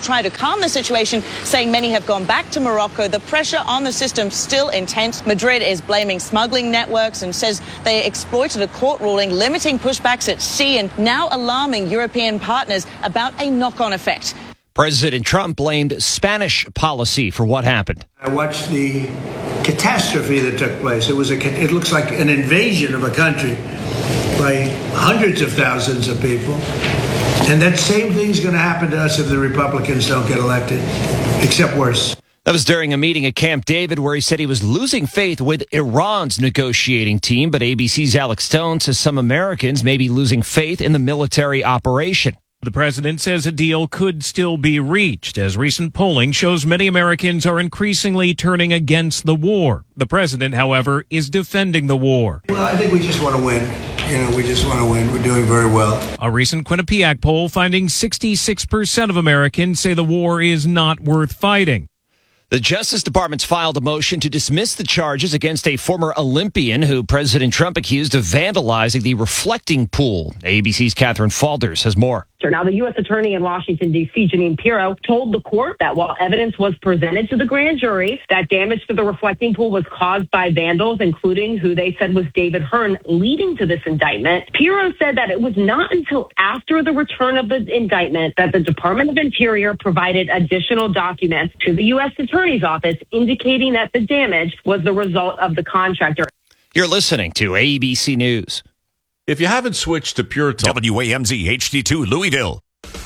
try to calm the situation, saying many have gone back to Morocco. The pressure on the system still intense. Madrid is blaming smuggling networks and says they exploited a court ruling limiting pushbacks at sea and now alarming European partners about a knock-on effect. President Trump blamed Spanish policy for what happened. I watched the catastrophe that took place. It looks like an invasion of a country by hundreds of thousands of people. And that same thing's going to happen to us if the Republicans don't get elected, except worse. That was during a meeting at Camp David where he said he was losing faith with Iran's negotiating team. But ABC's Alex Stone says some Americans may be losing faith in the military operation. The president says a deal could still be reached, as recent polling shows many Americans are increasingly turning against the war. The president, however, is defending the war. Well, I think we just want to win. We just want to win. We're doing very well. A recent Quinnipiac poll finding 66% of Americans say the war is not worth fighting. The Justice Department's filed a motion to dismiss the charges against a former Olympian who President Trump accused of vandalizing the reflecting pool. ABC's Catherine Falders has more. Now, the U.S. Attorney in Washington, D.C., Jeanine Pirro, told the court that while evidence was presented to the grand jury, that damage to the reflecting pool was caused by vandals, including who they said was David Hearn, leading to this indictment. Pirro said that it was not until after the return of the indictment that the Department of Interior provided additional documents to the U.S. Attorney's Office indicating that the damage was the result of the contractor. You're listening to ABC News. If you haven't switched to Pure Talk. WAMZ HD2 Louisville.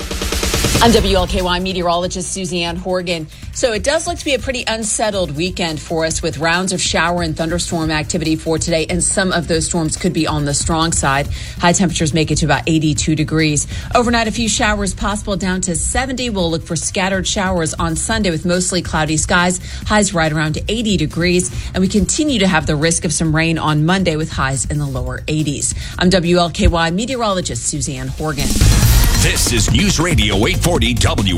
I'm WLKY meteorologist Suzanne Horgan. So it does look to be a pretty unsettled weekend for us with rounds of shower and thunderstorm activity for today. And some of those storms could be on the strong side. High temperatures make it to about 82 degrees. Overnight, a few showers possible down to 70. We'll look for scattered showers on Sunday with mostly cloudy skies. Highs right around 80 degrees. And we continue to have the risk of some rain on Monday with highs in the lower 80s. I'm WLKY meteorologist Suzanne Horgan. This is News Radio 840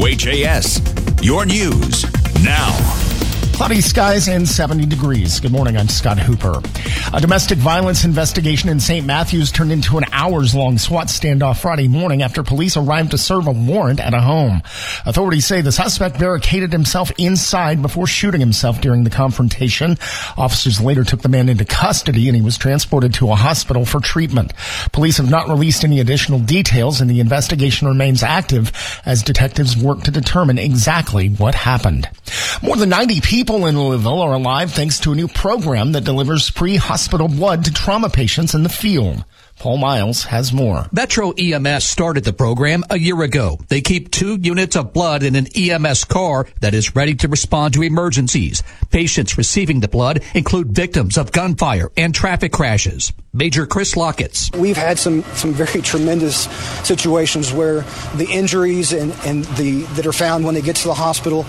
WHAS. Your news now. Cloudy skies and 70 degrees. Good morning, I'm Scott Hooper. A domestic violence investigation in St. Matthews turned into an hours-long SWAT standoff Friday morning after police arrived to serve a warrant at a home. Authorities say the suspect barricaded himself inside before shooting himself during the confrontation. Officers later took the man into custody and he was transported to a hospital for treatment. Police have not released any additional details and the investigation remains active as detectives work to determine exactly what happened. More than 90 people in Louisville are alive thanks to a new program that delivers pre-hospital blood to trauma patients in the field. Paul Miles has more. Metro EMS started the program a year ago. They keep 2 units of blood in an EMS car that is ready to respond to emergencies. Patients receiving the blood include victims of gunfire and traffic crashes. Major Chris Locketts. We've had some very tremendous situations where the injuries and that are found when they get to the hospital,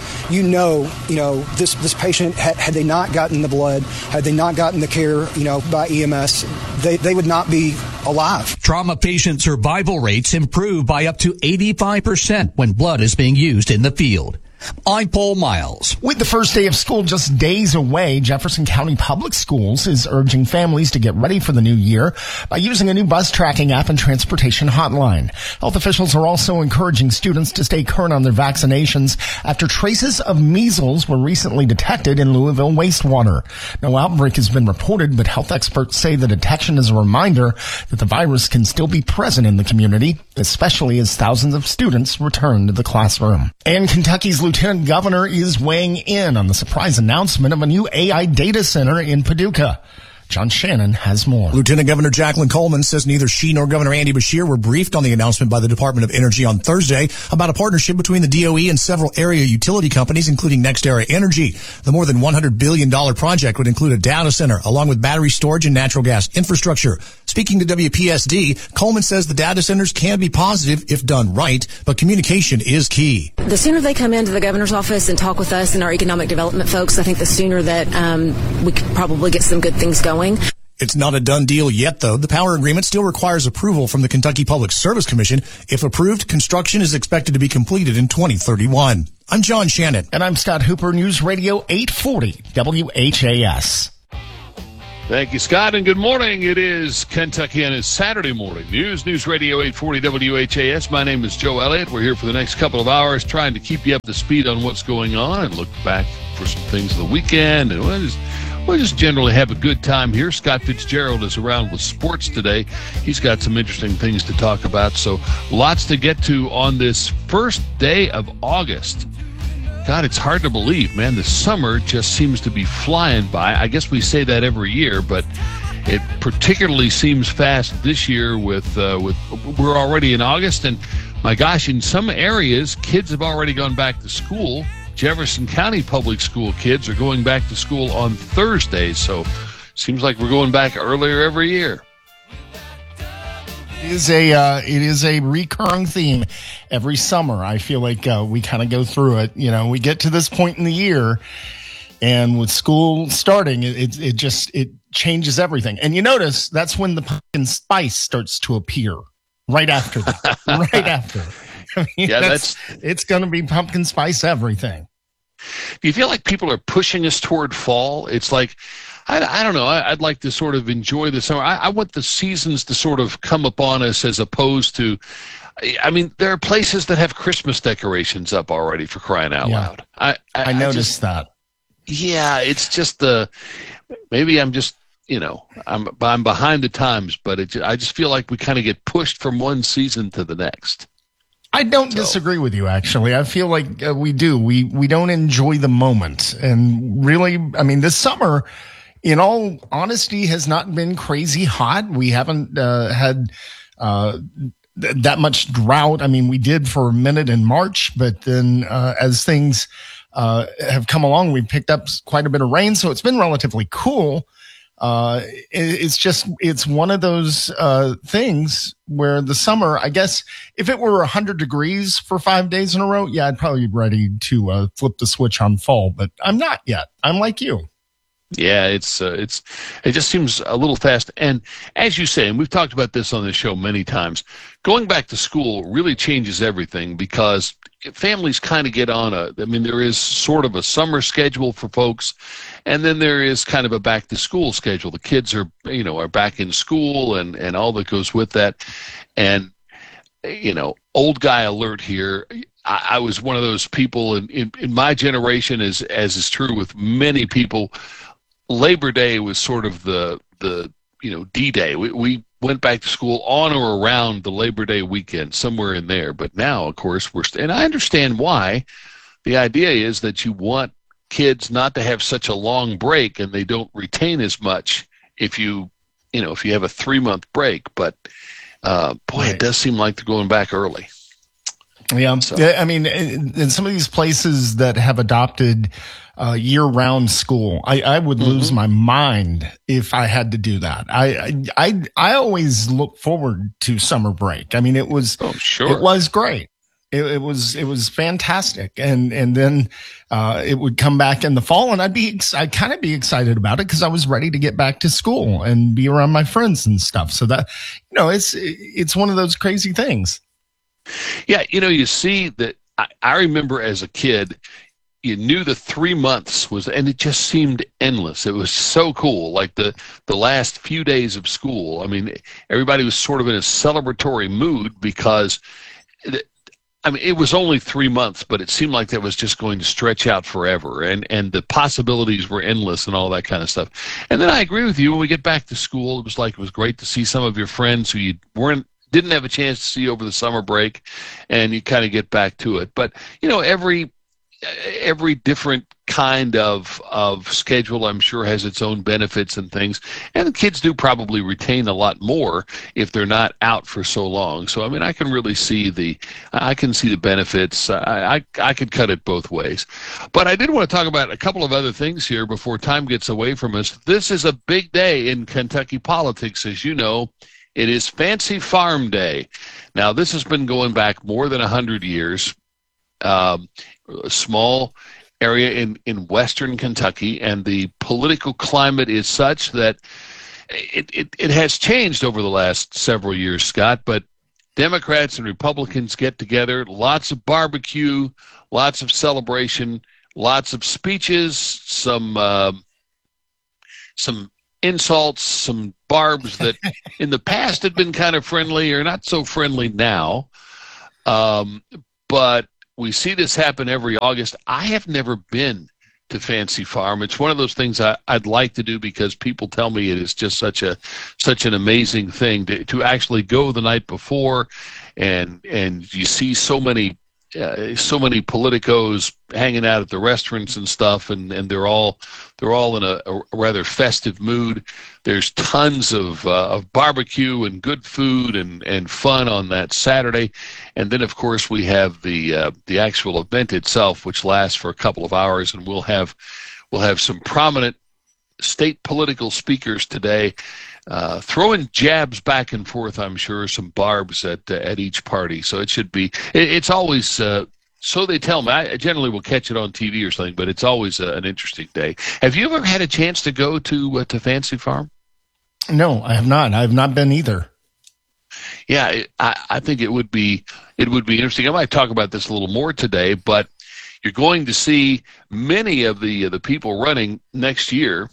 this patient, had they not gotten the blood, had they not gotten the care, by EMS, they would not be alive. Trauma patient survival rates improve by up to 85% when blood is being used in the field. I'm Paul Miles. With the first day of school just days away, Jefferson County Public Schools is urging families to get ready for the new year by using a new bus tracking app and transportation hotline. Health officials are also encouraging students to stay current on their vaccinations after traces of measles were recently detected in Louisville wastewater. No outbreak has been reported, but health experts say the detection is a reminder that the virus can still be present in the community, especially as thousands of students return to the classroom. And Kentucky's Lieutenant Governor is weighing in on the surprise announcement of a new AI data center in Paducah. John Shannon has more. Lieutenant Governor Jacqueline Coleman says neither she nor Governor Andy Beshear were briefed on the announcement by the Department of Energy on Thursday about a partnership between the DOE and several area utility companies, including NextEra Energy. The more than $100 billion project would include a data center, along with battery storage and natural gas infrastructure. Speaking to WPSD, Coleman says the data centers can be positive if done right, but communication is key. The sooner they come into the governor's office and talk with us and our economic development folks, I think the sooner that we could probably get some good things going. It's not a done deal yet, though. The power agreement still requires approval from the Kentucky Public Service Commission. If approved, construction is expected to be completed in 2031. I'm John Shannon. And I'm Scott Hooper, News Radio 840 WHAS. Thank you, Scott, and good morning. It is Kentuckiana's Saturday morning News Radio 840 WHAS. My name is Joe Elliott. We're here for the next couple of hours trying to keep you up to speed on what's going on and look back for some things of the weekend. And we'll just generally have a good time here. Scott Fitzgerald is around with sports today. He's got some interesting things to talk about. So lots to get to on this first day of August. God, it's hard to believe, man. The summer just seems to be flying by. I guess we say that every year, but it particularly seems fast this year with we're already in August. And my gosh, in some areas, kids have already gone back to school. Jefferson County public school kids are going back to school on Thursday. So seems like we're going back earlier every year. It is a recurring theme every summer. I feel like we kind of go through it. You know, we get to this point in the year, and with school starting, it changes everything. And you notice that's when the pumpkin spice starts to appear right after that. Right after. I mean, yeah, it's going to be pumpkin spice everything. Do you feel like people are pushing us toward fall? It's like, I don't know. I'd like to sort of enjoy the summer. I want the seasons to sort of come upon us as opposed to, I mean, there are places that have Christmas decorations up already, for crying out loud. I noticed that. Yeah, it's just maybe I'm just, I'm behind the times, but I just feel like we kind of get pushed from one season to the next. I don't disagree with you, actually. I feel like we do. We don't enjoy the moment. And really, I mean, this summer, in all honesty, has not been crazy hot. We haven't had that much drought. I mean, we did for a minute in March, but then as things have come along, we picked up quite a bit of rain. So it's been relatively cool. It's one of those things where the summer, I guess, if it were 100 degrees for 5 days in a row, yeah, I'd probably be ready to flip the switch on fall, but I'm not yet. I'm like you. Yeah, it just seems a little fast. And as you say, and we've talked about this on the show many times, going back to school really changes everything because families kind of get on there is sort of a summer schedule for folks, and then there is kind of a back to school schedule. The kids are back in school and all that goes with that. And, old guy alert here. I was one of those people in my generation, as is true with many people. Labor Day was sort of the D-Day. We went back to school on or around the Labor Day weekend, somewhere in there. But now, of course, and I understand why. The idea is that you want kids not to have such a long break and they don't retain as much if you have a 3-month break. But, it does seem like they're going back early. Yeah. I mean, in some of these places that have adopted year-round school, I would lose my mind if I had to do that. I always look forward to summer break. I mean, it was great. It was fantastic. And then it would come back in the fall, and I'd kind of be excited about it because I was ready to get back to school and be around my friends and stuff. So that, it's one of those crazy things. Yeah, you see that. I remember as a kid, you knew the 3 months was, and it just seemed endless. It was so cool. Like the last few days of school. I mean, everybody was sort of in a celebratory mood because, it was only 3 months, but it seemed like that was just going to stretch out forever, and the possibilities were endless and all that kind of stuff. And then I agree with you. When we get back to school, it was great to see some of your friends who you didn't have a chance to see over the summer break, and you kind of get back to it. But, every different kind of schedule, I'm sure, has its own benefits and things. And the kids do probably retain a lot more if they're not out for so long. So, I can really see the benefits. I could cut it both ways. But I did want to talk about a couple of other things here before time gets away from us. This is a big day in Kentucky politics, as you know. It is Fancy Farm Day. Now, this has been going back more than 100 years. A small area in western Kentucky, and the political climate is such that it has changed over the last several years, Scott, but Democrats and Republicans get together, lots of barbecue, lots of celebration, lots of speeches, some insults, some barbs that in the past had been kind of friendly or not so friendly now. But we see this happen every August. I have never been to Fancy Farm. It's one of those things I'd like to do because people tell me it is just such an amazing thing to actually go the night before, and you see so many politicos hanging out at the restaurants and stuff, and they're all in a rather festive mood. There's tons of barbecue and good food and fun on that Saturday, and then of course we have the actual event itself, which lasts for a couple of hours, and we'll have some prominent state political speakers today, throwing jabs back and forth, I'm sure, some barbs at each party. So it should be, it's always, so they tell me, I generally will catch it on TV or something, but it's always an interesting day. Have you ever had a chance to go to Fancy Farm? No, I have not. I have not been either. Yeah, I think it would be interesting. I might talk about this a little more today, but you're going to see many of the people running next year.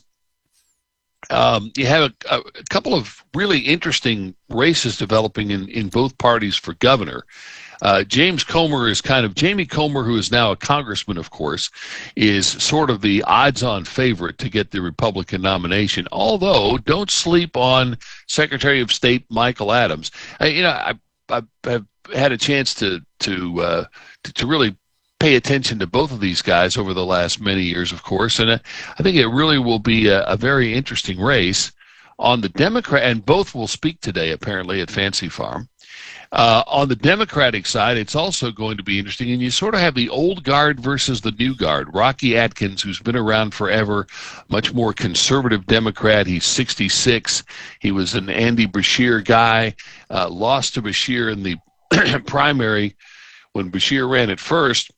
You have a couple of really interesting races developing in both parties for governor. Jamie Comer, who is now a congressman, of course, is sort of the odds-on favorite to get the Republican nomination. Although, don't sleep on Secretary of State Michael Adams. I've had a chance to really pay attention to both of these guys over the last many years, of course, and I think it really will be a very interesting race on the Democrat, and both will speak today, apparently, at Fancy Farm. On the Democratic side, it's also going to be interesting, and you sort of have the old guard versus the new guard. Rocky Atkins, who's been around forever, much more conservative Democrat. He's 66. He was an Andy Beshear guy, lost to Beshear in the primary when Beshear ran at first.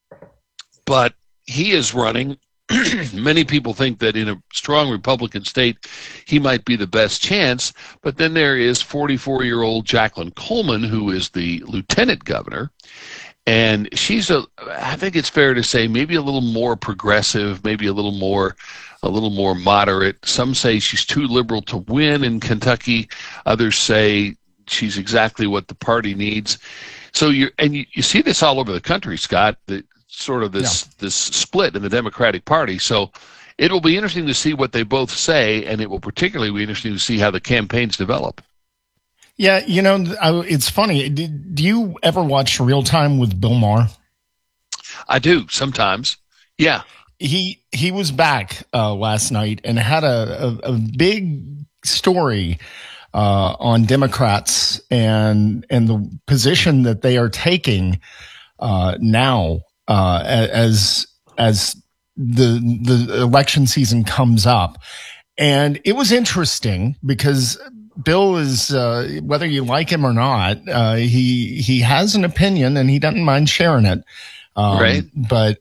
But he is running. Many people think that in a strong Republican state, he might be the best chance. But then there is 44-year-old Jacqueline Coleman, who is the lieutenant governor. And she's I think it's fair to say, maybe a little more progressive, maybe a little more moderate. Some say she's too liberal to win in Kentucky. Others say she's exactly what the party needs. So you see this all over the country, Scott, this split in the Democratic Party. So it will be interesting to see what they both say, and it will particularly be interesting to see how the campaigns develop. Yeah, it's funny. Do you ever watch Real Time with Bill Maher? I do, sometimes. Yeah. He was back last night and had a big story on Democrats and the position that they are taking now as the election season comes up. And it was interesting because Bill is, whether you like him or not, he has an opinion and he doesn't mind sharing it. Right. But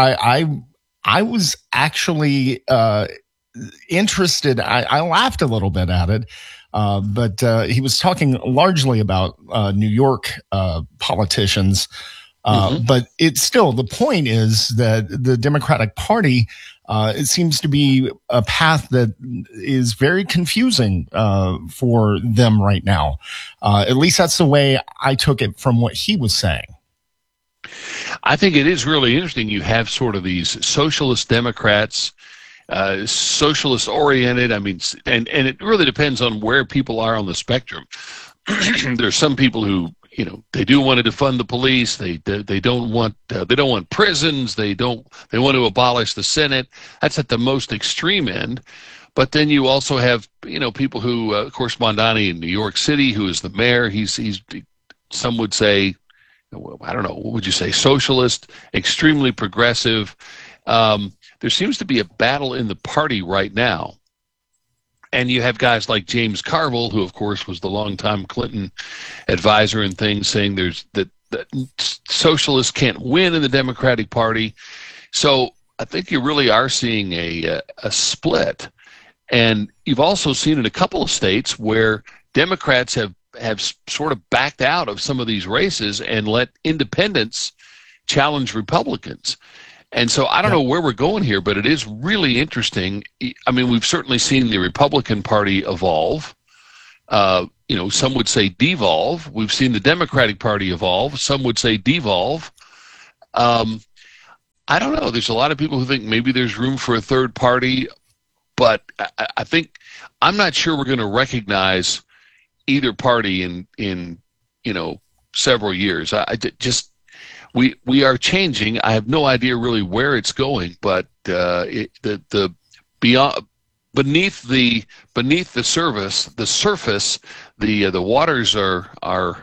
I was actually interested. I laughed a little bit at it. But he was talking largely about New York politicians. But it's still, the point is that the Democratic Party, it seems to be a path that is very confusing for them right now. At least that's the way I took it from what he was saying. I think it is really interesting. You have sort of these socialist Democrats, socialist oriented. I mean, and it really depends on where people are on the spectrum. There's some people who, they do want to defund the police. They don't want prisons. They want to abolish the Senate. That's at the most extreme end. But then you also have, people who, of course, Mondani in New York City, who is the mayor. He's some would say, I don't know, what would you say, socialist, extremely progressive. There seems to be a battle in the party right now. And you have guys like James Carville, who, of course, was the longtime Clinton advisor and things, saying that socialists can't win in the Democratic Party. So I think you really are seeing a split. And you've also seen in a couple of states where Democrats have sort of backed out of some of these races and let independents challenge Republicans. And so I don't know where we're going here, but it is really interesting. I mean, we've certainly seen the Republican Party evolve. Some would say devolve. We've seen the Democratic Party evolve. Some would say devolve. I don't know. There's a lot of people who think maybe there's room for a third party, but I think I'm not sure we're going to recognize either party in several years. We are changing. I have no idea really where it's going, but the beyond. Beneath the surface, the waters are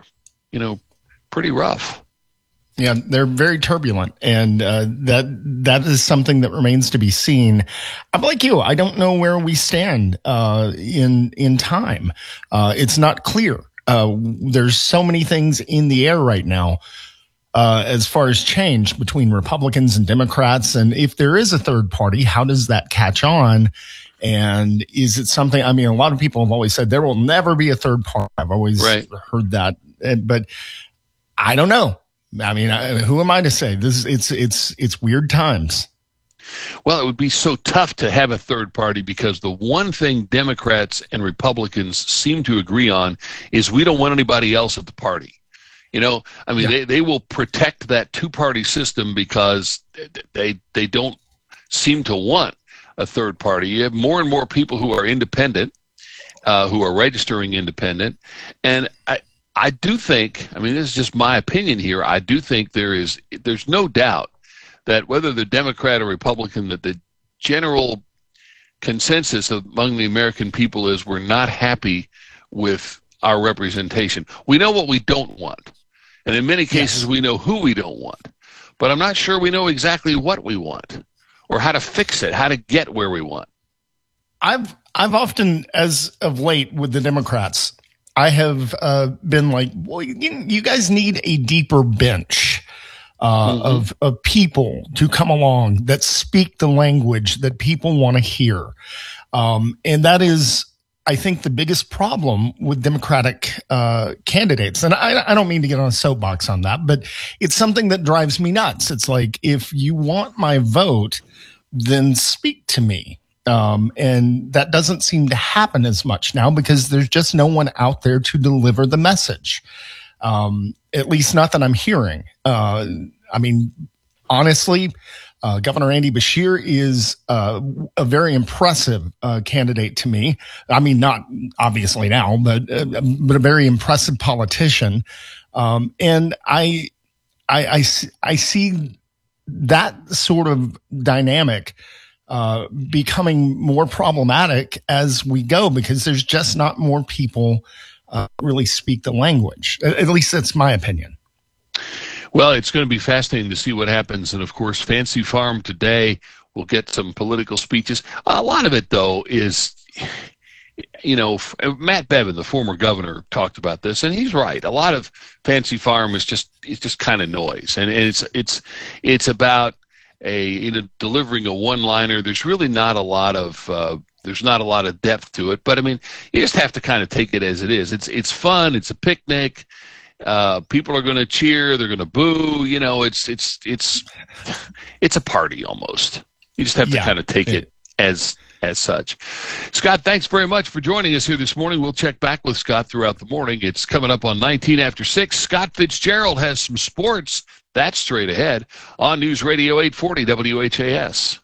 pretty rough. Yeah, they're very turbulent, and that is something that remains to be seen. I'm like you. I don't know where we stand in time. It's not clear. There's so many things in the air right now as far as change between Republicans and Democrats, and if there is a third party, how does that catch on? And is it something, I mean, a lot of people have always said there will never be a third party. I've always heard that, but I don't know. I mean, who am I to say? It's weird times. Well, it would be so tough to have a third party because the one thing Democrats and Republicans seem to agree on is we don't want anybody else at the party. They will protect that two-party system because they don't seem to want a third party. You have more and more people who are independent, who are registering independent. And I do think, I mean, this is just my opinion here, I do think there's no doubt that whether the Democrat or Republican, that the general consensus among the American people is we're not happy with our representation. We know what we don't want. And in many cases, we know who we don't want. But I'm not sure we know exactly what we want, or how to fix it, how to get where we want. I've often, as of late with the Democrats, I have been like, well, you guys need a deeper bench of people to come along that speak the language that people want to hear. And that is, I think, the biggest problem with Democratic candidates. And I don't mean to get on a soapbox on that, but it's something that drives me nuts. It's like, if you want my vote, then speak to me. And that doesn't seem to happen as much now because there's just no one out there to deliver the message. At least not that I'm hearing. I mean, honestly, Governor Andy Beshear is a very impressive candidate to me. I mean, not obviously now, but a very impressive politician. And I see that sort of dynamic becoming more problematic as we go because there's just not more people really speak the language. At least that's my opinion. Well, it's going to be fascinating to see what happens. And, of course, Fancy Farm today will get some political speeches. A lot of it, though, is, Matt Bevin, the former governor, talked about this, and he's right. A lot of Fancy Farm is just kind of noise. And it's about delivering a one-liner. There's really not a lot of depth to it. But, I mean, you just have to kind of take it as it is. It's fun. It's a picnic. People are going to cheer. They're going to boo. It's a party almost. You just have to kind of take it as such. Scott, thanks very much for joining us here this morning. We'll check back with Scott throughout the morning. It's coming up on 19 after 6. Scott Fitzgerald has some sports. That's straight ahead on News Radio 840 WHAS.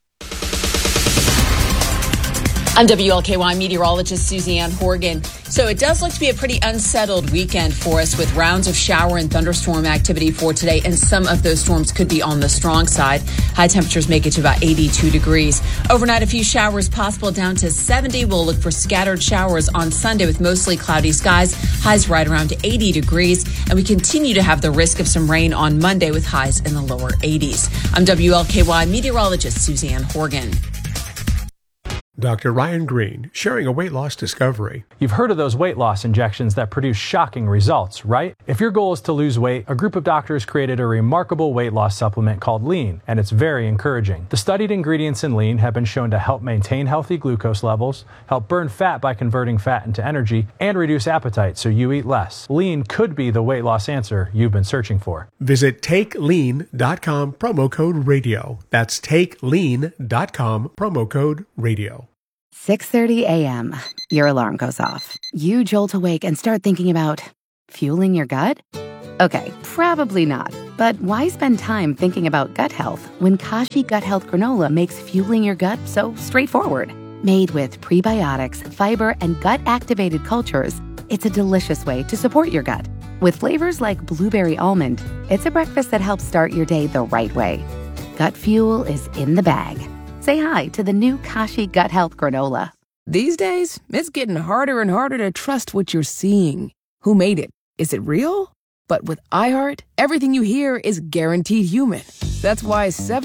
I'm WLKY meteorologist Suzanne Horgan. So it does look to be a pretty unsettled weekend for us with rounds of shower and thunderstorm activity for today. And some of those storms could be on the strong side. High temperatures make it to about 82 degrees. Overnight, a few showers possible down to 70. We'll look for scattered showers on Sunday with mostly cloudy skies. Highs right around 80 degrees. And we continue to have the risk of some rain on Monday with highs in the lower 80s. I'm WLKY meteorologist Suzanne Horgan. Dr. Ryan Green, sharing a weight loss discovery. You've heard of those weight loss injections that produce shocking results, right? If your goal is to lose weight, a group of doctors created a remarkable weight loss supplement called Lean, and it's very encouraging. The studied ingredients in Lean have been shown to help maintain healthy glucose levels, help burn fat by converting fat into energy, and reduce appetite so you eat less. Lean could be the weight loss answer you've been searching for. Visit TakeLean.com, promo code radio. That's TakeLean.com, promo code radio. 6:30 a.m. Your alarm goes off. You jolt awake and start thinking about fueling your gut? Okay, probably not. But why spend time thinking about gut health when Kashi Gut Health Granola makes fueling your gut so straightforward? Made with prebiotics, fiber, and gut-activated cultures, it's a delicious way to support your gut. With flavors like blueberry almond, it's a breakfast that helps start your day the right way. Gut fuel is in the bag. Say hi to the new Kashi Gut Health Granola. These days, it's getting harder and harder to trust what you're seeing. Who made it? Is it real? But with iHeart, everything you hear is guaranteed human. That's why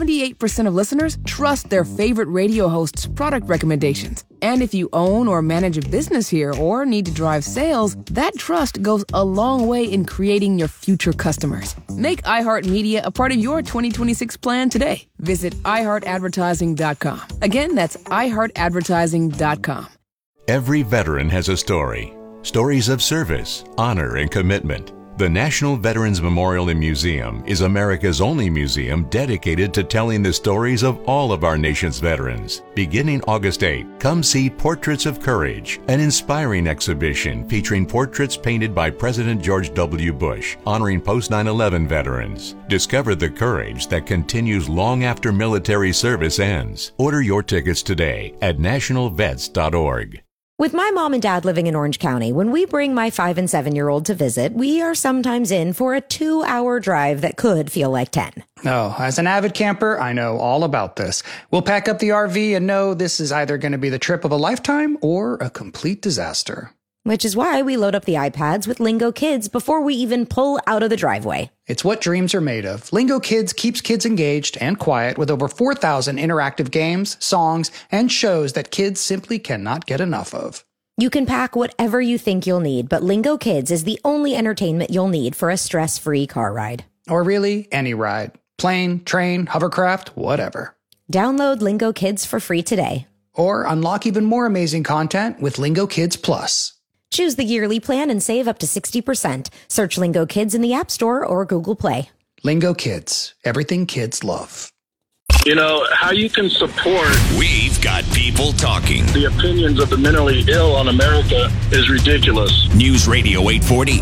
78% of listeners trust their favorite radio hosts' product recommendations. And if you own or manage a business here or need to drive sales, that trust goes a long way in creating your future customers. Make iHeartMedia a part of your 2026 plan today. Visit iHeartAdvertising.com. Again, that's iHeartAdvertising.com. Every veteran has a story. Stories of service, honor, and commitment. The National Veterans Memorial and Museum is America's only museum dedicated to telling the stories of all of our nation's veterans. Beginning August 8, come see Portraits of Courage, an inspiring exhibition featuring portraits painted by President George W. Bush, honoring post-9/11 veterans. Discover the courage that continues long after military service ends. Order your tickets today at nationalvets.org. With my mom and dad living in Orange County, when we bring my 5- and 7-year-old to visit, we are sometimes in for a 2-hour drive that could feel like 10. Oh, as an avid camper, I know all about this. We'll pack up the RV and know this is either going to be the trip of a lifetime or a complete disaster. Which is why we load up the iPads with Lingo Kids before we even pull out of the driveway. It's what dreams are made of. Lingo Kids keeps kids engaged and quiet with over 4,000 interactive games, songs, and shows that kids simply cannot get enough of. You can pack whatever you think you'll need, but Lingo Kids is the only entertainment you'll need for a stress-free car ride. Or really, any ride. Plane, train, hovercraft, whatever. Download Lingo Kids for free today. Or unlock even more amazing content with Lingo Kids Plus. Choose the yearly plan and save up to 60%. Search Lingo Kids in the App Store or Google Play. Lingo Kids. Everything kids love. You know, how you can support... We've got people talking. The opinions of the mentally ill on America is ridiculous. News Radio 840,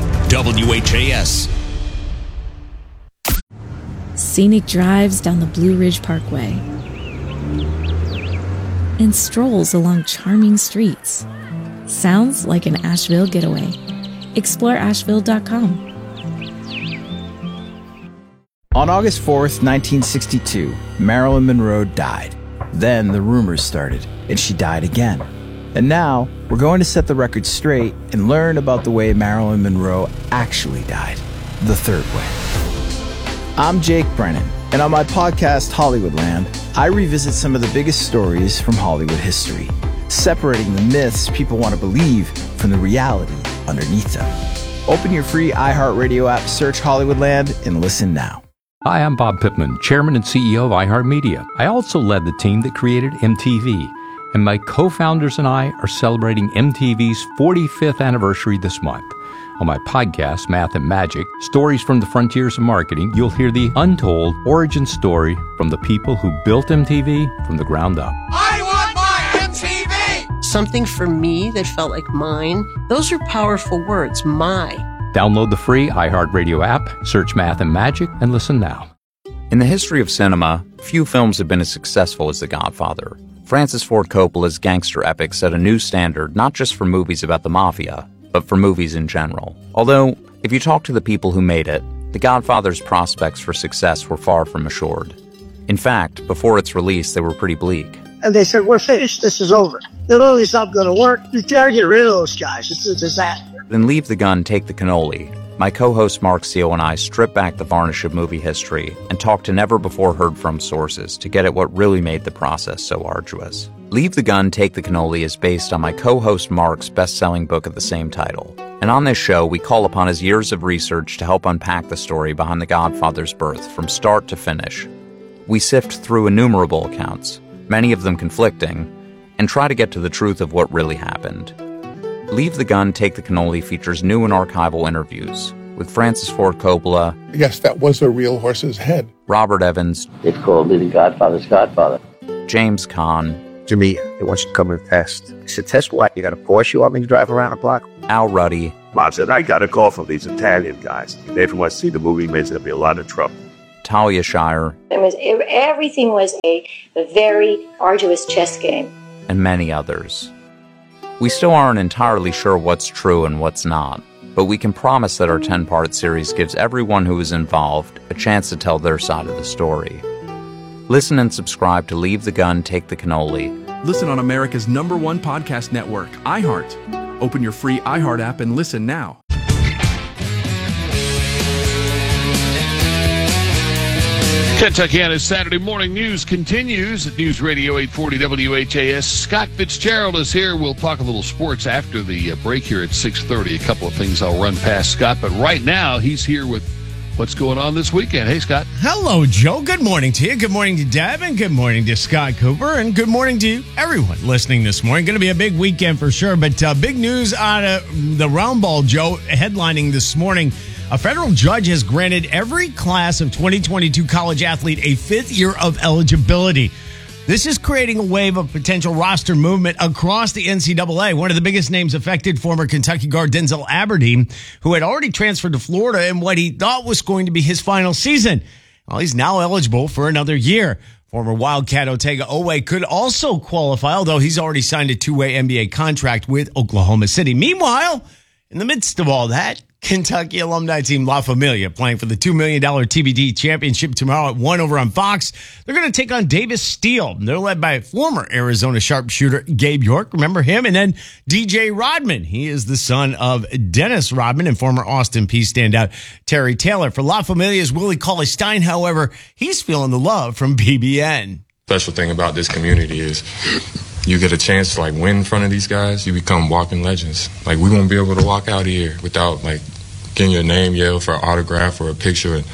WHAS. Scenic drives down the Blue Ridge Parkway. And strolls along charming streets. Sounds like an Asheville getaway. Explore Asheville.com. On August 4th, 1962, Marilyn Monroe died. Then the rumors started, and she died again. And now, we're going to set the record straight and learn about the way Marilyn Monroe actually died. The third way. I'm Jake Brennan, and on my podcast, Hollywoodland, I revisit some of the biggest stories from Hollywood history, separating the myths people want to believe from the reality underneath them. Open your free iHeartRadio app, search Hollywoodland, and listen now. Hi, I'm Bob Pittman, Chairman and CEO of iHeartMedia. I also led the team that created MTV, and my co-founders and I are celebrating MTV's 45th anniversary this month. On my podcast, Math and Magic, Stories from the Frontiers of Marketing, you'll hear the untold origin story from the people who built MTV from the ground up. I want my MTV! Something for me that felt like mine. Those are powerful words, my. Download the free iHeartRadio app, search Math and Magic, and listen now. In the history of cinema, few films have been as successful as The Godfather. Francis Ford Coppola's gangster epic set a new standard not just for movies about the mafia, but for movies in general. Although, if you talk to the people who made it, The Godfather's prospects for success were far from assured. In fact, before its release, they were pretty bleak. And they said, we're finished, this is over. The movie's not going to work. You gotta get rid of those guys, it's a disaster. Then Leave the Gun, Take the Cannoli, My co-host Mark Seal and I strip back the varnish of movie history and talk to never-before-heard-from sources to get at what really made the process so arduous. Leave the Gun, Take the Cannoli is based on my co-host Mark's best-selling book of the same title. And on this show, we call upon his years of research to help unpack the story behind The Godfather's birth from start to finish. We sift through innumerable accounts, many of them conflicting, and try to get to the truth of what really happened. Leave the Gun, Take the Cannoli features new and archival interviews with Francis Ford Coppola. Yes, that was a real horse's head. Robert Evans. They've called me the Godfather's Godfather. James Caan. Jimmy, they want you to come and test. I said, test what? You got a Porsche you want me to drive around the block? Al Ruddy. Bob said, I got a call from these Italian guys. They want to see the movie, means there'll be a lot of trouble. Talia Shire. Everything was a very arduous chess game. And many others. We still aren't entirely sure what's true and what's not, but we can promise that our 10-part series gives everyone who is involved a chance to tell their side of the story. Listen and subscribe to Leave the Gun, Take the Cannoli. Listen on America's #1 podcast network, iHeart. Open your free iHeart app and listen now. Kentuckiana's Saturday morning news continues at News Radio 840 WHAS. Scott Fitzgerald is here. We'll talk a little sports after the break here at 6:30. A couple of things I'll run past Scott, but right now he's here with what's going on this weekend. Hey, Scott. Hello, Joe. Good morning to you. Good morning to Deb, and good morning to Scott Cooper, and good morning to everyone listening this morning. Going to be a big weekend for sure, but big news out of the round ball, Joe, headlining this morning. A federal judge has granted every class of 2022 college athlete a fifth year of eligibility. This is creating a wave of potential roster movement across the NCAA. One of the biggest names affected, former Kentucky guard Denzel Aberdeen, who had already transferred to Florida in what he thought was going to be his final season. Well, he's now eligible for another year. Former Wildcat Otega Oweh could also qualify, although he's already signed a two-way NBA contract with Oklahoma City. Meanwhile, in the midst of all that, Kentucky alumni team La Familia playing for the $2 million TBD championship tomorrow at 1 over on Fox. They're going to take on Davis Steele. They're led by former Arizona sharpshooter Gabe York. Remember him? And then DJ Rodman. He is the son of Dennis Rodman and former Austin Peay standout Terry Taylor. For La Familia's Willie Cauley-Stein, however, he's feeling the love from BBN. Special thing about this community is you get a chance to win in front of these guys, you become walking legends. We won't be able to walk out here without getting your name yelled for an autograph or a picture.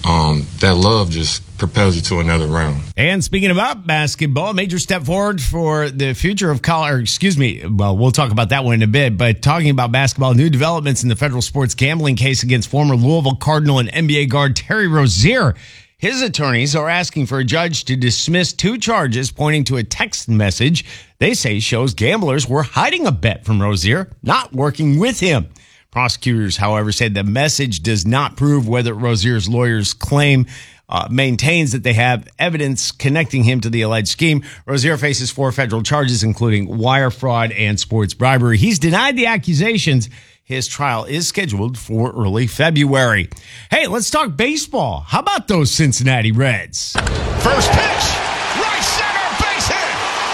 That love just propels you to another round. And speaking about basketball, a major step forward for the future of college, we'll talk about that one in a bit, but talking about basketball, new developments in the federal sports gambling case against former Louisville Cardinal and NBA guard Terry Rozier. His attorneys are asking for a judge to dismiss 2 charges pointing to a text message they say shows gamblers were hiding a bet from Rozier, not working with him. Prosecutors, however, said the message does not prove whether Rozier's lawyer's claim maintains that they have evidence connecting him to the alleged scheme. Rozier faces 4 federal charges, including wire fraud and sports bribery. He's denied the accusations. His trial is scheduled for early February. Hey, let's talk baseball. How about those Cincinnati Reds? First pitch, right center, base hit.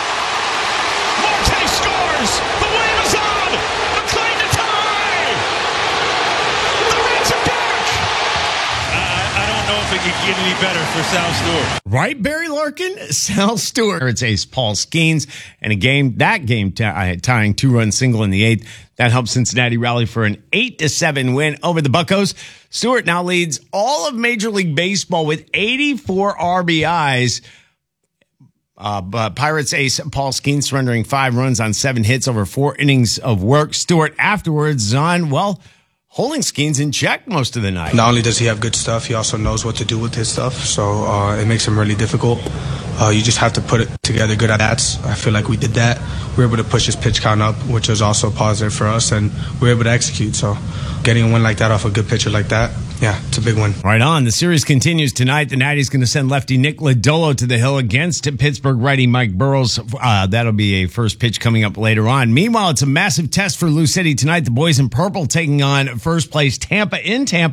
Marte scores. The wave is on. A claim to tie. The Reds are back. I don't know if it could get any better for Sal Stewart. Right, Barry Larkin? Sal Stewart. It's ace Paul Skeens. And that game tying 2-run single in the 8th. That helped Cincinnati rally for an 8-7 win over the Buccos. Stewart now leads all of Major League Baseball with 84 RBIs. But Pirates ace Paul Skeens surrendering 5 runs on 7 hits over 4 innings of work. Stewart afterwards holding Skeens in check most of the night. Not only does he have good stuff, he also knows what to do with his stuff. So it makes him really difficult. You just have to put it together good at bats. I feel like we did that. We were able to push his pitch count up, which was also positive for us, and we were able to execute. So getting a win like that off a good pitcher like that, yeah, it's a big win. Right on. The series continues tonight. The Natty's going to send lefty Nick Lodolo to the hill against Pittsburgh righty Mike Burrows. That'll be a first pitch coming up later on. Meanwhile, it's a massive test for Lou City tonight. The boys in purple taking on first place Tampa in Tampa.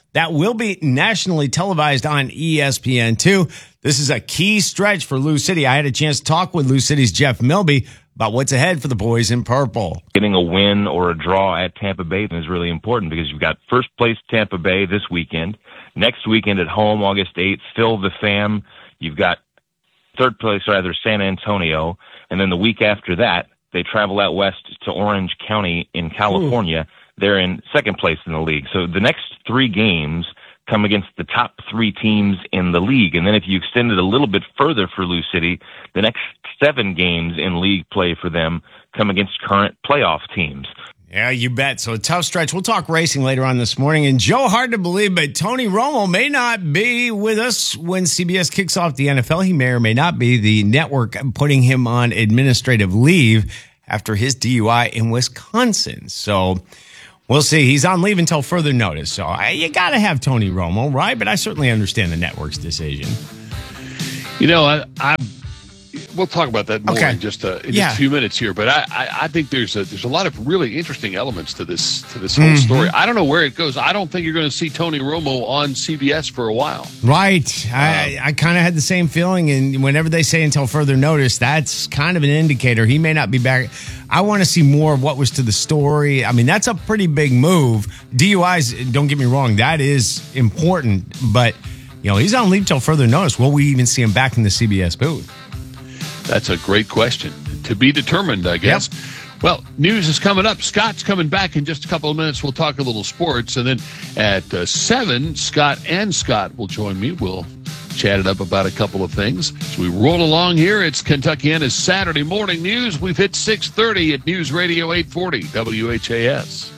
That will be nationally televised on ESPN2. This is a key stretch for Lou City. I had a chance to talk with Lou City's Jeff Milby about what's ahead for the boys in purple. Getting a win or a draw at Tampa Bay is really important because you've got first place Tampa Bay this weekend. Next weekend at home, August 8th, Phil the Fam. You've got third place, rather, San Antonio. And then the week after that, they travel out west to Orange County in California. They're in second place in the league. So the next 3 games come against the top 3 teams in the league. And then if you extend it a little bit further for Lou City, the next 7 games in league play for them come against current playoff teams. Yeah, you bet. So a tough stretch. We'll talk racing later on this morning. And Joe, hard to believe, but Tony Romo may not be with us when CBS kicks off the NFL. He may or may not be. The network putting him on administrative leave after his DUI in Wisconsin. So we'll see. He's on leave until further notice. So you got to have Tony Romo, right? But I certainly understand the network's decision. You know, we'll talk about that more in just a few minutes here. But I think there's a lot of really interesting elements to this whole story. I don't know where it goes. I don't think you're going to see Tony Romo on CBS for a while. Right. I kind of had the same feeling. And whenever they say until further notice, that's kind of an indicator he may not be back. I want to see more of what was to the story. I mean, that's a pretty big move. DUIs, don't get me wrong, that is important. But, you know, he's on leave till further notice. Will we even see him back in the CBS booth? That's a great question. To be determined, I guess. Yep. Well, news is coming up. Scott's coming back in just a couple of minutes. We'll talk a little sports. And then at 7, Scott will join me. We'll chat it up about a couple of things. As we roll along here, it's Kentuckiana's Saturday Morning News. We've hit 6:30 at News Radio 840 WHAS.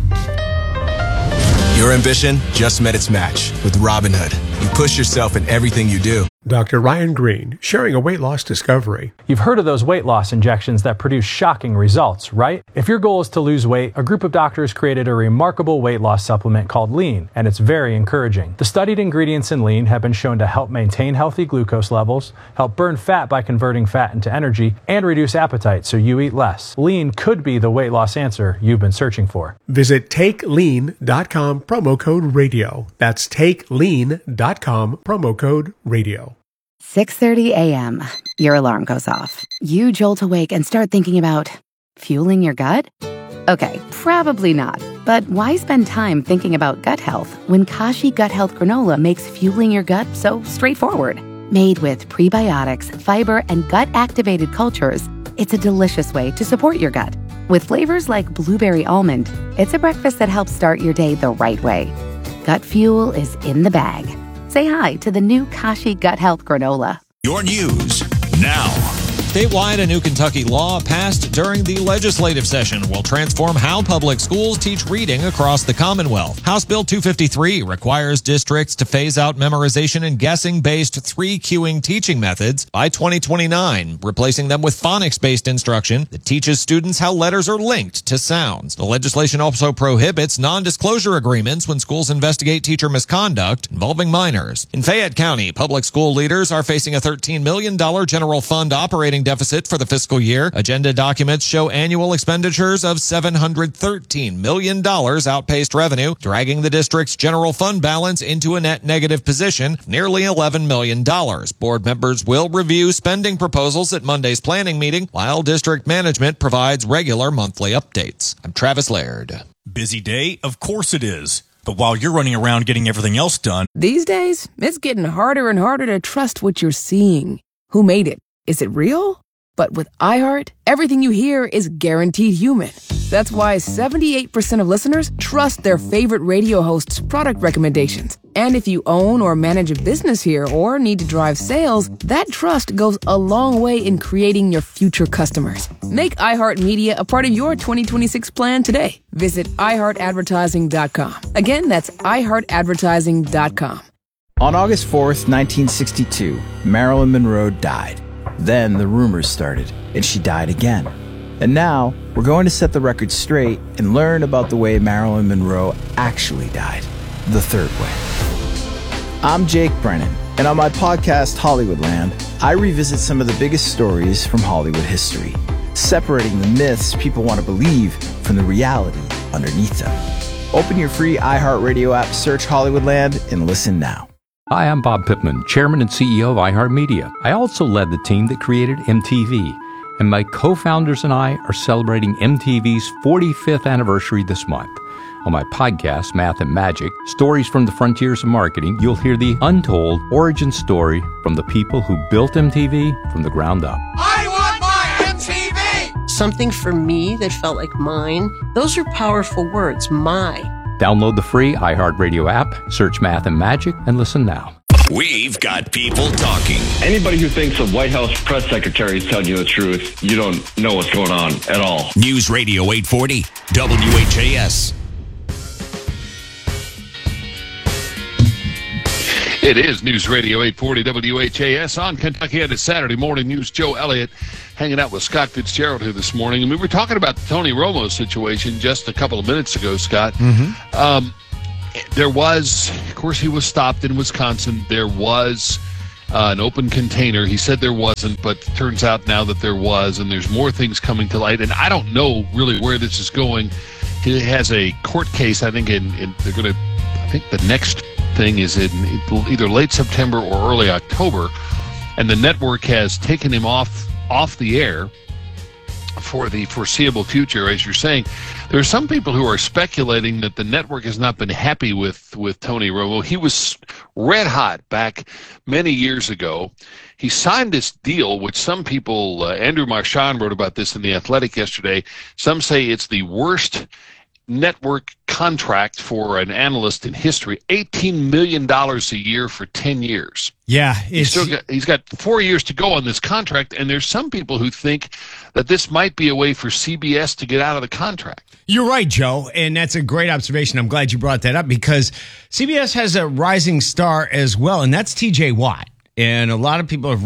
Your ambition just met its match with Robinhood. You push yourself in everything you do. Dr. Ryan Green, sharing a weight loss discovery. You've heard of those weight loss injections that produce shocking results, right? If your goal is to lose weight, a group of doctors created a remarkable weight loss supplement called Lean, and it's very encouraging. The studied ingredients in Lean have been shown to help maintain healthy glucose levels, help burn fat by converting fat into energy, and reduce appetite so you eat less. Lean could be the weight loss answer you've been searching for. Visit TakeLean.com, promo code radio. That's TakeLean.com, promo code radio. 6:30 a.m. Your alarm goes off. You jolt awake and start thinking about fueling your gut? Okay, probably not. But why spend time thinking about gut health when Kashi Gut Health Granola makes fueling your gut so straightforward? Made with prebiotics, fiber, and gut-activated cultures, it's a delicious way to support your gut. With flavors like blueberry almond, it's a breakfast that helps start your day the right way. Gut fuel is in the bag. Say hi to the new Kashi Gut Health Granola. Your news now. Statewide, a new Kentucky law passed during the legislative session will transform how public schools teach reading across the Commonwealth. House Bill 253 requires districts to phase out memorization and guessing-based 3-cueing teaching methods by 2029, replacing them with phonics-based instruction that teaches students how letters are linked to sounds. The legislation also prohibits non-disclosure agreements when schools investigate teacher misconduct involving minors. In Fayette County, public school leaders are facing a $13 million general fund operating deficit for the fiscal year. Agenda documents show annual expenditures of $713 million outpaced revenue, dragging the district's general fund balance into a net negative position, nearly $11 million. Board members will review spending proposals at Monday's planning meeting, while district management provides regular monthly updates. I'm Travis Laird. Busy day? Of course it is. But while you're running around getting everything else done, these days, it's getting harder and harder to trust what you're seeing. Who made it? Is it real? But with iHeart, everything you hear is guaranteed human. That's why 78% of listeners trust their favorite radio host's product recommendations. And if you own or manage a business here or need to drive sales, that trust goes a long way in creating your future customers. Make iHeartMedia a part of your 2026 plan today. Visit iHeartAdvertising.com. Again, that's iHeartAdvertising.com. On August 4th, 1962, Marilyn Monroe died. Then the rumors started, and she died again. And now, we're going to set the record straight and learn about the way Marilyn Monroe actually died, the third way. I'm Jake Brennan, and on my podcast, Hollywoodland, I revisit some of the biggest stories from Hollywood history, separating the myths people want to believe from the reality underneath them. Open your free iHeartRadio app, search Hollywoodland, and listen now. Hi, I'm Bob Pittman, Chairman and CEO of iHeartMedia. I also led the team that created MTV, and my co-founders and I are celebrating MTV's 45th anniversary this month. On my podcast, Math and Magic, Stories from the Frontiers of Marketing, you'll hear the untold origin story from the people who built MTV from the ground up. I want my MTV! Something for me that felt like mine. Those are powerful words, my. Download the free iHeartRadio app, search Math and Magic, and listen now. We've got people talking. Anybody who thinks a White House press secretary is telling you the truth, you don't know what's going on at all. News Radio 840, WHAS. It is News Radio 840 WHAS on Kentucky at Saturday Morning News. Joe Elliott hanging out with Scott Fitzgerald here this morning. And we were talking about the Tony Romo situation just a couple of minutes ago, Scott. There was, of course, he was stopped in Wisconsin. There was an open container. He said there wasn't, but it turns out now that there was, and there's more things coming to light. And I don't know really where this is going. He has a court case, I think, they're going to, I think the next thing is in either late September or early October, and the network has taken him off the air for the foreseeable future. As you're saying, there are some people who are speculating that the network has not been happy with Tony Romo. He was red hot back many years ago. He signed this deal, which some people, Andrew Marchand wrote about this in The Athletic yesterday. Some say it's the worst network contract for an analyst in history. $18 million a year for 10 years. Yeah. He's got 4 years to go on this contract, and there's some people who think that this might be a way for CBS to get out of the contract. You're right, Joe, and that's a great observation. I'm glad you brought that up because CBS has a rising star as well, and that's TJ Watt. And a lot of people have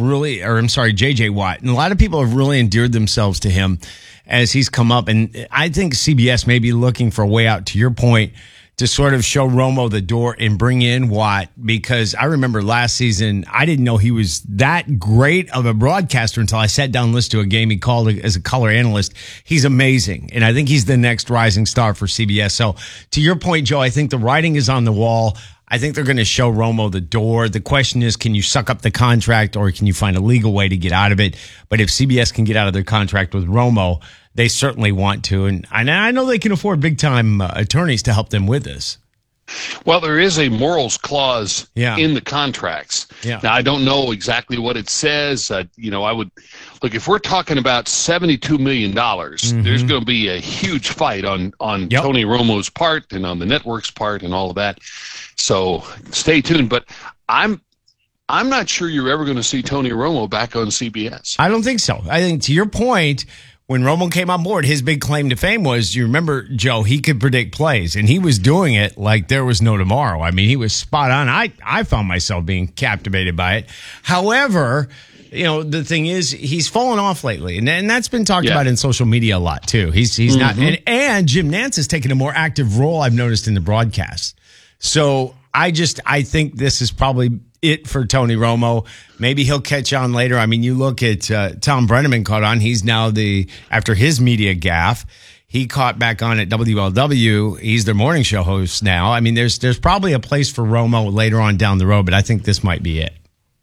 JJ Watt. And a lot of people have really endeared themselves to him as he's come up. And I think CBS may be looking for a way out, to your point, to sort of show Romo the door and bring in Watt, because I remember last season, I didn't know he was that great of a broadcaster until I sat down and listened to a game he called as a color analyst. He's amazing. And I think he's the next rising star for CBS. So to your point, Joe, I think the writing is on the wall. I think they're going to show Romo the door. The question is, can you suck up the contract or can you find a legal way to get out of it? But if CBS can get out of their contract with Romo, they certainly want to. And I know they can afford big-time attorneys to help them with this. Well, there is a morals clause in the contracts. Yeah. Now, I don't know exactly what it says. I would look, if we're talking about $72 million, there's going to be a huge fight on Tony Romo's part and on the network's part and all of that. So stay tuned. But I'm not sure you're ever going to see Tony Romo back on CBS. I don't think so. I think, to your point, when Romo came on board, his big claim to fame was, you remember, Joe, he could predict plays, and he was doing it like there was no tomorrow. I mean, he was spot on. I found myself being captivated by it. However, the thing is, he's fallen off lately, and that's been talked about in social media a lot too. He's not, and Jim Nantz has taken a more active role, I've noticed, in the broadcast. So I think this is probably it for Tony Romo. Maybe he'll catch on later. I mean, you look at Tom Brenneman caught on. He's now after his media gaffe, he caught back on at WLW. He's their morning show host now. I mean, there's probably a place for Romo later on down the road, but I think this might be it.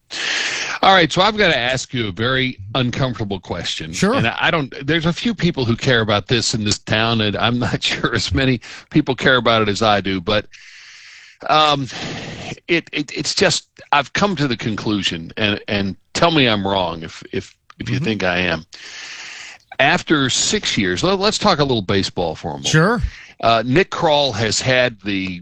All right, so I've got to ask you a very uncomfortable question. Sure. And there's a few people who care about this in this town, and I'm not sure as many people care about it as I do, but it's just, I've come to the conclusion, and tell me I'm wrong if you think I am. After 6 years, let's talk a little baseball for a moment. Sure. Nick Krall has had the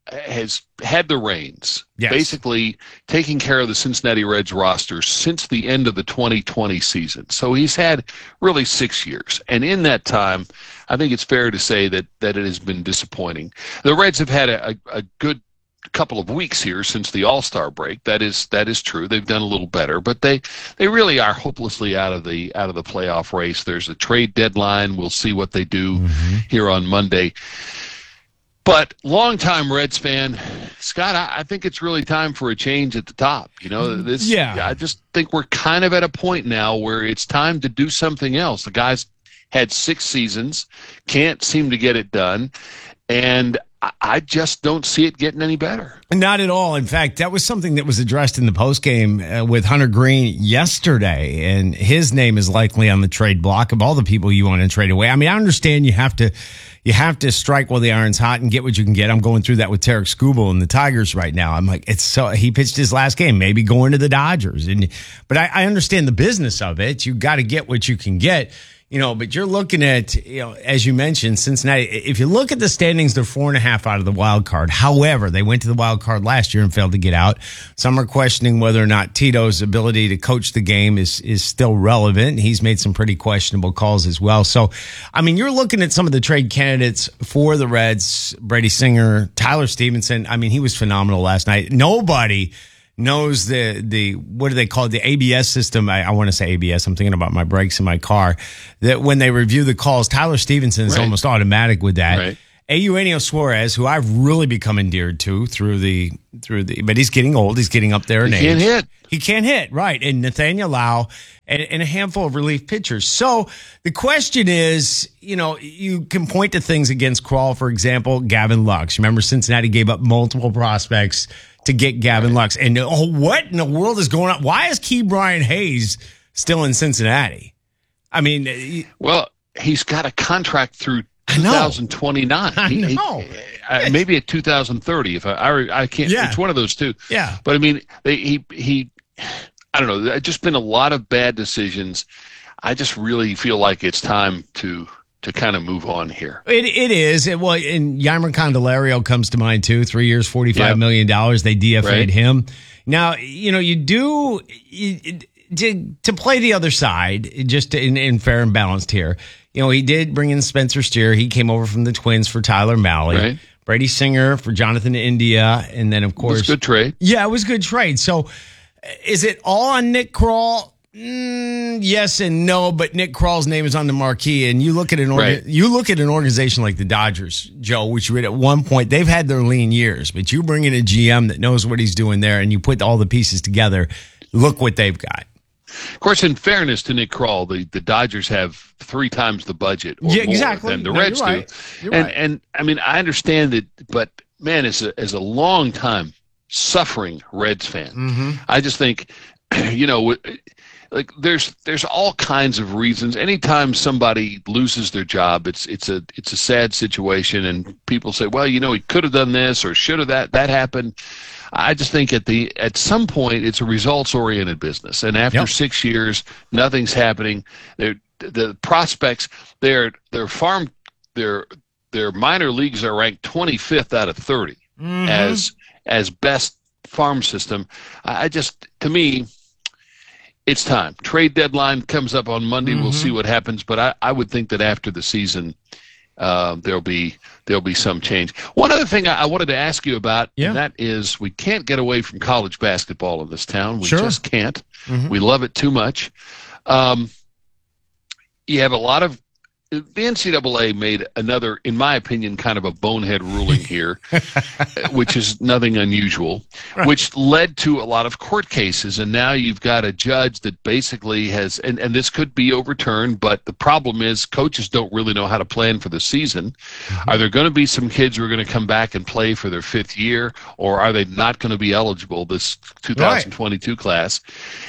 reins, basically taking care of the Cincinnati Reds roster since the end of the 2020 season. So he's had really 6 years. And in that time, I think it's fair to say that it has been disappointing. The Reds have had a good couple of weeks here since the All-Star break. That is true. They've done a little better, but they really are hopelessly out of the playoff race. There's a trade deadline. We'll see what they do here on Monday. But longtime Reds fan, Scott, I think it's really time for a change at the top. I just think we're kind of at a point now where it's time to do something else. The guy's had 6 seasons, can't seem to get it done. And I just don't see it getting any better. Not at all. In fact, that was something that was addressed in the postgame with Hunter Green yesterday, and his name is likely on the trade block of all the people you want to trade away. I mean, I understand you have to strike while the iron's hot and get what you can get. I'm going through that with Tarek Skubal and the Tigers right now. I'm like, he pitched his last game, maybe going to the Dodgers, but I understand the business of it. You got to get what you can get. But you're looking at, as you mentioned, Cincinnati. If you look at the standings, they're 4.5 out of the wild card. However, they went to the wild card last year and failed to get out. Some are questioning whether or not Tito's ability to coach the game is still relevant. He's made some pretty questionable calls as well. So, I mean, you're looking at some of the trade candidates for the Reds, Brady Singer, Tyler Stevenson. I mean, he was phenomenal last night. Nobody knows the what do they call it? The ABS system. I want to say ABS. I'm thinking about my brakes in my car. That when they review the calls, Tyler Stevenson is almost automatic with that. Right. Eugenio Suarez, who I've really become endeared to through the, but he's getting old. He's getting up there in age. He can't hit, right? And Nathaniel Lau and a handful of relief pitchers. So the question is, you can point to things against Krall, for example, Gavin Lux. Remember, Cincinnati gave up multiple prospects to get Gavin Lux. And what in the world is going on? Why is Key Brian Hayes still in Cincinnati? I mean, well, he's got a contract through 2029. I know. Maybe at 2030. If I can't. Yeah. It's one of those two. Yeah. But I mean, he. I don't know. There's just been a lot of bad decisions. I just really feel like it's time to kind of move on here. It is. Well, and Yeimer Candelario comes to mind too. 3 years, $45 million. They DFA'd him. Now, you do to play the other side, just in fair and balanced here. He did bring in Spencer Steer. He came over from the Twins for Tyler Mahle. Right. Brady Singer for Jonathan India. And then, of course. It was a good trade. Yeah, it was a good trade. So is it all on Nick Krall? Yes and no, but Nick Krall's name is on the marquee, and you look at an organization like the Dodgers, Joe, which at one point they've had their lean years, but you bring in a GM that knows what he's doing there, and you put all the pieces together. Look what they've got. Of course, in fairness to Nick Krall, the Dodgers have 3 times the budget or more than the Reds do. And I mean, I understand it, but man, as a long time suffering Reds fan, I just think, like there's all kinds of reasons. Anytime somebody loses their job, it's a sad situation, and people say, well, he could have done this or should have that happened. I just think at some point it's a results oriented business, and after 6 years, nothing's happening. The prospects, their minor leagues are ranked 25th out of 30 as best farm system. To me, it's time. Trade deadline comes up on Monday. We'll see what happens, but I would think that after the season, there'll be some change. One other thing I wanted to ask you about, and that is we can't get away from college basketball in this town. We just can't. We love it too much. You have a lot of the NCAA made another, in my opinion, kind of a bonehead ruling here, which is nothing unusual, which led to a lot of court cases. And now you've got a judge that basically has, and this could be overturned, but the problem is coaches don't really know how to plan for the season. Are there going to be some kids who are going to come back and play for their 5th year, or are they not going to be eligible, this 2022 class?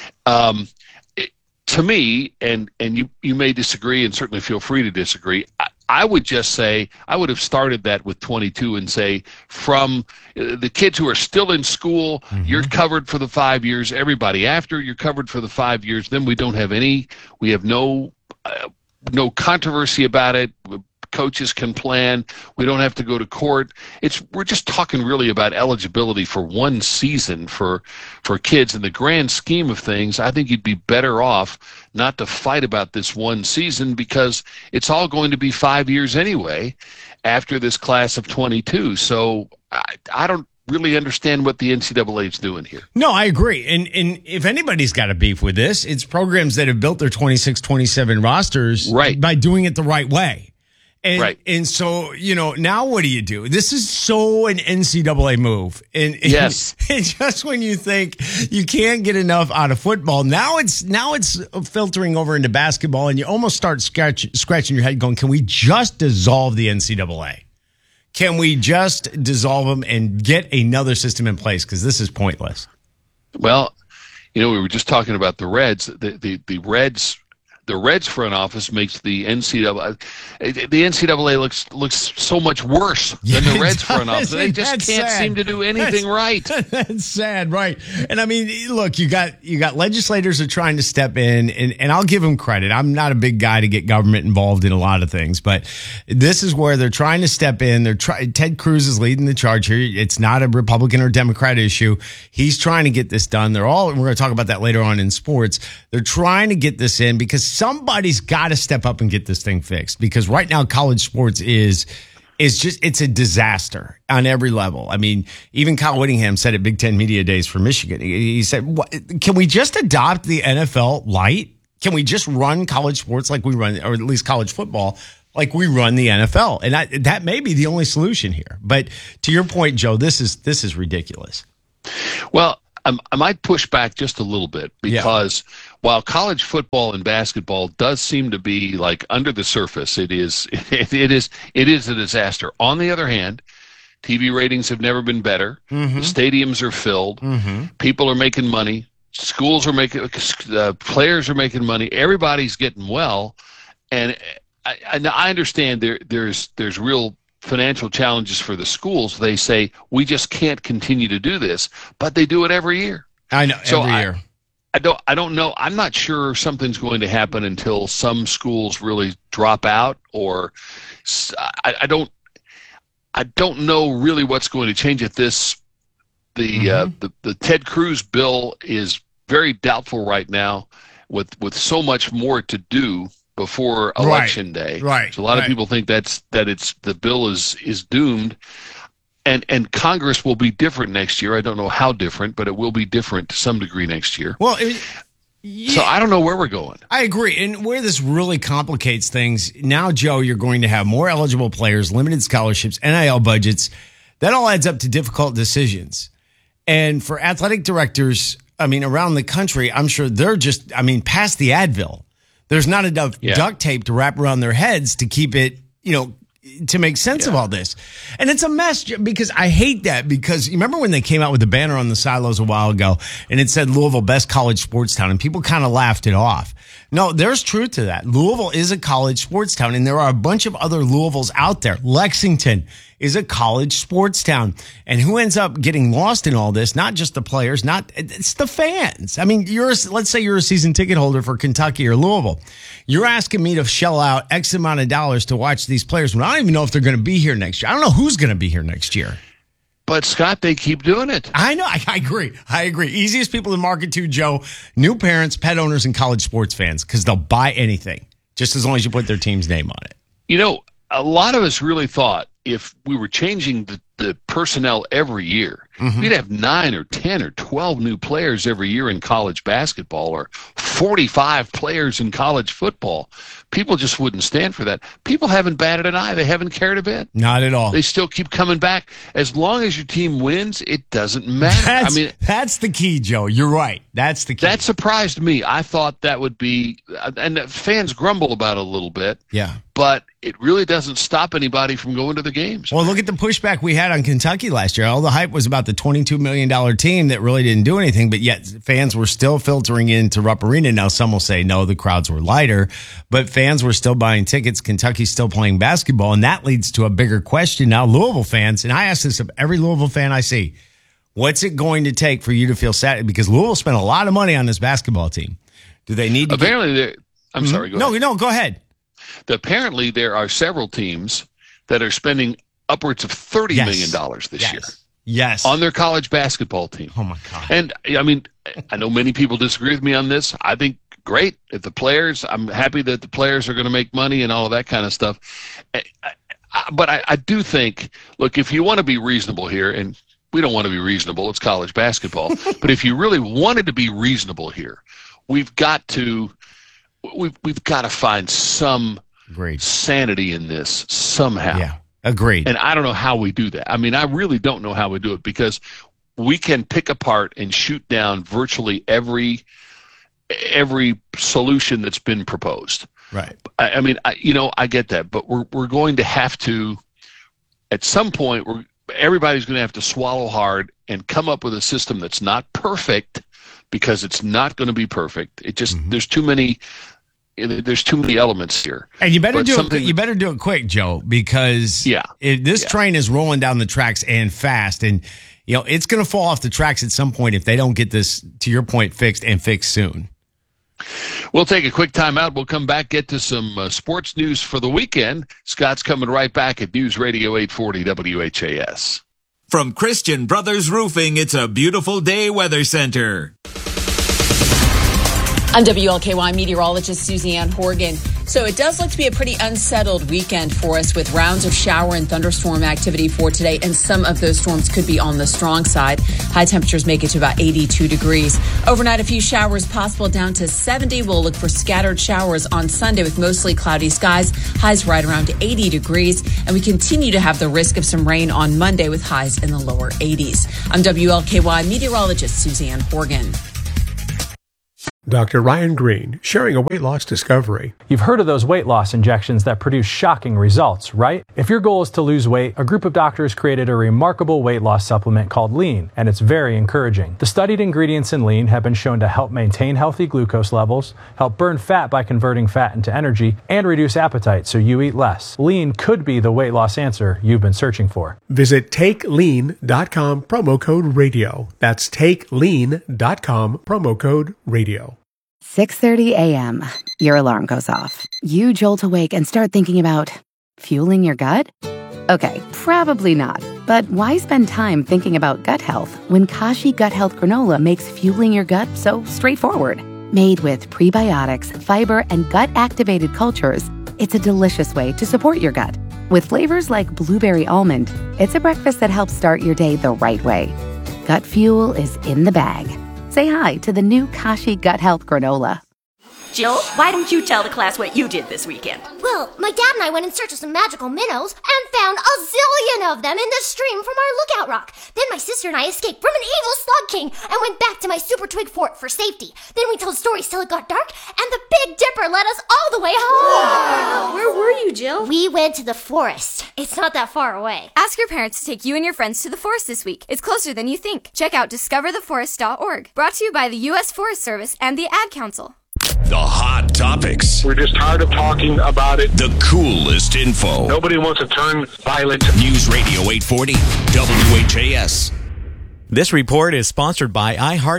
To me, and you may disagree, and certainly feel free to disagree, I would just say I would have started that with 22 and say from the kids who are still in school, you're covered for the 5 years. Everybody after, you're covered for the 5 years. Then we have no controversy about it. Coaches can plan. We don't have to go to court. We're just talking really about eligibility for one season for kids. In the grand scheme of things, I think you'd be better off not to fight about this one season, because it's all going to be 5 years anyway after this class of 22. So I don't really understand what the NCAA is doing here. No, I agree. And if anybody's got a beef with this, it's programs that have built their 26, 27 rosters by doing it the right way. And so, now what do? This is so an NCAA move. And just when you think you can't get enough out of football, now it's filtering over into basketball, and you almost start scratching your head going, can we just dissolve the NCAA? Can we just dissolve them and get another system in place? Because this is pointless. Well, we were just talking about the Reds. The Reds front office makes the NCAA. The NCAA looks so much worse than the Reds front office. They just can't seem to do anything right. That's sad, right? And I mean, look, you got legislators that are trying to step in, and I'll give them credit. I'm not a big guy to get government involved in a lot of things, but this is where they're trying to step in. Ted Cruz is leading the charge here. It's not a Republican or Democrat issue. He's trying to get this done. We're going to talk about that later on in sports. They're trying to get this in because somebody's got to step up and get this thing fixed, because right now college sports is it's a disaster on every level. I mean, even Kyle Whittingham said at Big Ten Media Days for Michigan, he said, can we just adopt the NFL light? Can we just run college sports like we run, or at least college football, like we run the NFL? And that may be the only solution here. But to your point, Joe, this is ridiculous. Well, I might push back just a little bit, because while college football and basketball does seem to be like under the surface, it is a disaster. On the other hand, TV ratings have never been better. Mm-hmm. The stadiums are filled. Mm-hmm. People are making money. Schools are making, players are making money. Everybody's getting well, and I understand there's real financial challenges for the schools. They say we just can't continue to do this, but they do it every year. I know, so every year. I don't know. I'm not sure something's going to happen until some schools really drop out, or I don't know really what's going to change it. The Ted Cruz bill is very doubtful right now, with so much more to do before Election Day. Right. So a lot of people think the bill is doomed, and Congress will be different next year. I don't know how different, but it will be different to some degree next year. Well, so I don't know where we're going. I agree. And where this really complicates things, now, Joe, you're going to have more eligible players, limited scholarships, NIL budgets. That all adds up to difficult decisions. And for athletic directors, around the country, I'm sure they're just, past the Advil. There's not enough duct tape to wrap around their heads to keep it, to make sense of all this. And it's a mess, because I hate that, because you remember when they came out with the banner on the silos a while ago and it said Louisville, best college sports town, and people kind of laughed it off. No, there's truth to that. Louisville is a college sports town, and there are a bunch of other Louisvilles out there. Lexington is a college sports town. And who ends up getting lost in all this? Not just the players, it's the fans. Let's say you're a season ticket holder for Kentucky or Louisville. You're asking me to shell out X amount of dollars to watch these players when I don't even know if they're going to be here next year. I don't know who's going to be here next year. But, Scott, they keep doing it. I know. I agree. Easiest people to market to, Joe, new parents, pet owners, and college sports fans, because they'll buy anything, just as long as you put their team's name on it. A lot of us really thought if we were changing the personnel every year, we'd have 9 or 10 or 12 new players every year in college basketball, or 45 players in college football. People just wouldn't stand for that. People haven't batted an eye. They haven't cared a bit. Not at all. They still keep coming back. As long as your team wins, it doesn't matter. That's the key, Joe. You're right. That's the key. That surprised me. I thought that would be, and fans grumble about it a little bit. Yeah. But it really doesn't stop anybody from going to the games. Well, look at the pushback we had on Kentucky last year. All the hype was about the $22 million team that really didn't do anything, but yet fans were still filtering into Rupp Arena. Now, some will say, no, the crowds were lighter, but fans were still buying tickets. Kentucky's still playing basketball, and that leads to a bigger question. Now, Louisville fans, and I ask this of every Louisville fan I see, what's it going to take for you to feel sad? Because Louisville spent a lot of money on this basketball team. Do they need to Apparently, I'm sorry, go ahead. No, go ahead. Apparently, there are several teams that are spending upwards of $30 million this year. Yes. On their college basketball team. Oh, my God. And, I know many people disagree with me on this. I think, great. If the players, I'm happy that the players are going to make money and all of that kind of stuff. But I do think, look, if you want to be reasonable here, and we don't want to be reasonable, it's college basketball. But if you really wanted to be reasonable here, we've got to find some sanity in this somehow. Yeah, agreed. And I don't know how we do that. I really don't know how we do it, because we can pick apart and shoot down virtually every solution that's been proposed. Right. I get that, but we're going to have to at some point, everybody's going to have to swallow hard and come up with a system that's not perfect, because it's not going to be perfect. It just there's too many elements here. And you better do it quick, Joe, because this train is rolling down the tracks and fast, and it's going to fall off the tracks at some point if they don't get this, to your point, fixed soon. We'll take a quick time out. We'll come back, get to some sports news for the weekend. Scott's coming right back at News Radio 840 WHAS. From Christian Brothers Roofing, it's a beautiful day weather center. I'm WLKY meteorologist Suzanne Horgan. So it does look to be a pretty unsettled weekend for us, with rounds of shower and thunderstorm activity for today, and some of those storms could be on the strong side. High temperatures make it to about 82 degrees. Overnight, a few showers possible, down to 70. We'll look for scattered showers on Sunday with mostly cloudy skies. Highs right around 80 degrees. And we continue to have the risk of some rain on Monday with highs in the lower 80s. I'm WLKY meteorologist Suzanne Horgan. Dr. Ryan Green, sharing a weight loss discovery. You've heard of those weight loss injections that produce shocking results, right? If your goal is to lose weight, a group of doctors created a remarkable weight loss supplement called Lean, and it's very encouraging. The studied ingredients in Lean have been shown to help maintain healthy glucose levels, help burn fat by converting fat into energy, and reduce appetite so you eat less. Lean could be the weight loss answer you've been searching for. Visit TakeLean.com, promo code radio. That's TakeLean.com, promo code radio. 6:30 a.m. Your alarm goes off. You jolt awake and start thinking about fueling your gut? Okay, probably not. But why spend time thinking about gut health when Kashi Gut Health Granola makes fueling your gut so straightforward? Made with prebiotics, fiber, and gut-activated cultures, it's a delicious way to support your gut. With flavors like blueberry almond, it's a breakfast that helps start your day the right way. Gut fuel is in the bag. Say hi to the new Kashi Gut Health Granola. Jill, why don't you tell the class what you did this weekend? Well, my dad and I went in search of some magical minnows and found a zillion of them in the stream from our lookout rock. Then my sister and I escaped from an evil slug king and went back to my super twig fort for safety. Then we told stories till it got dark, and the Big Dipper led us all the way home. Wow. Where were you, Jill? We went to the forest. It's not that far away. Ask your parents to take you and your friends to the forest this week. It's closer than you think. Check out discovertheforest.org. Brought to you by the U.S. Forest Service and the Ad Council. The hot topics. We're just tired of talking about it. The coolest info. Nobody wants to turn violent. News Radio 840 WHAS. This report is sponsored by